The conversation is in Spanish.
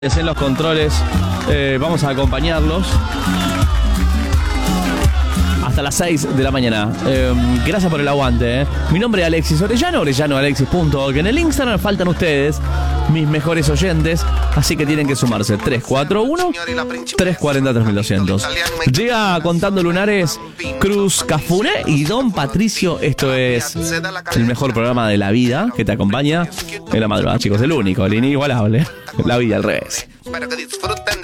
En los controles, vamos a acompañarlos hasta las 6 de la mañana. Gracias por el aguante. Mi nombre es Alexis Orellano, OrellanoAlexis.org. En el Instagram faltan ustedes, mis mejores oyentes, así que tienen que sumarse 341-340-3200. Llega Contando Lunares, Cruz Cafune y Don Patricio. Esto es el mejor programa de la vida que te acompaña en la madrugada, chicos. El único, el inigualable. La vida al revés. Espero que disfruten.